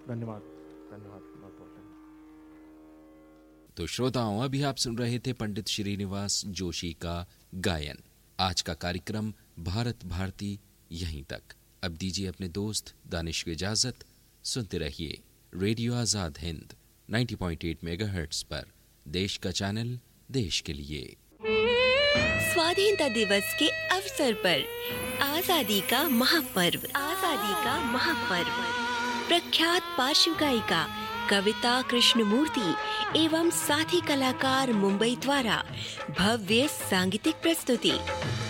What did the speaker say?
धन्यवाद धन्यवाद बहुत बहुत। तो श्रोताओं, अभी आप सुन रहे थे पंडित श्रीनिवास जोशी का गायन। आज का कार्यक्रम भारत भारती यहीं तक। अब दीजिए अपने दोस्त दानिश को इजाजत। सुनते रहिए रेडियो आजाद हिंद 90.8 मेगाहर्ट्ज पर, देश का चैनल, देश के लिए। स्वाधीनता दिवस के अवसर पर आजादी का महापर्व, प्रख्यात पार्श्व गायिका कविता कृष्णमूर्ति एवं साथी कलाकार मुंबई द्वारा भव्य सांगीतिक प्रस्तुति।